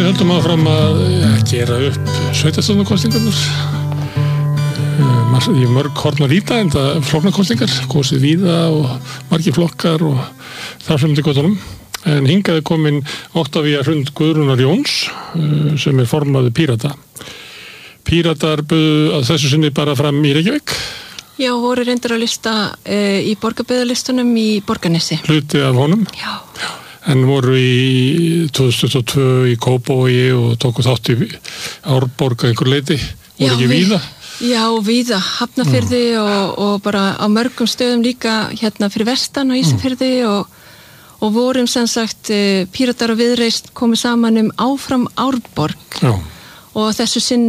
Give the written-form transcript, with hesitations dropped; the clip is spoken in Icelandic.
við höldum áfram að gera upp sveitarstjórnarkosningarnar. Í mörg horn að líta, en það flóknarkosningar, kosið víða og margir flokkar og þar sem til göttunum. En hingað komin Oktavía Hrund Guðrúnar Jóns, sem formaður Pírata. Píratar buðu að þessu sinni bara fram í Reykjavík. Já, voru reyndir að lista í borgarbyggðarlistunum í Borgarnesi. Hluti af honum? Já. En voru í 2022 í Kópavogi og tóku þátt í Árborg að einhver leiti. Voru ekki víða? Já, víða. Hafnarfirði og bara á mörgum stöðum líka hérna fyrir vestan á Ísafirði og vorum sem sagt Píratar og Viðreisn komið saman áfram Árborg. Já. Og þessu sinni